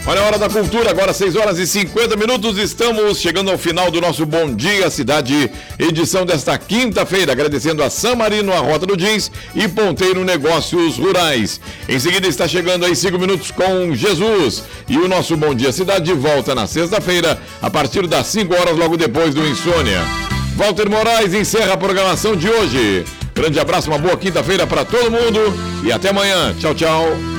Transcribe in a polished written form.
Olha a hora da cultura, agora 6 horas e 50 minutos, estamos chegando ao final do nosso Bom Dia Cidade, edição desta quinta-feira, agradecendo a San Marino, a Rota do Jeans e Ponteiro Negócios Rurais. Em seguida está chegando aí 5 minutos com Jesus e o nosso Bom Dia Cidade volta na sexta-feira, a partir das 5 horas, logo depois do Insônia. Walter Moraes encerra a programação de hoje. Grande abraço, uma boa quinta-feira para todo mundo e até amanhã. Tchau, tchau.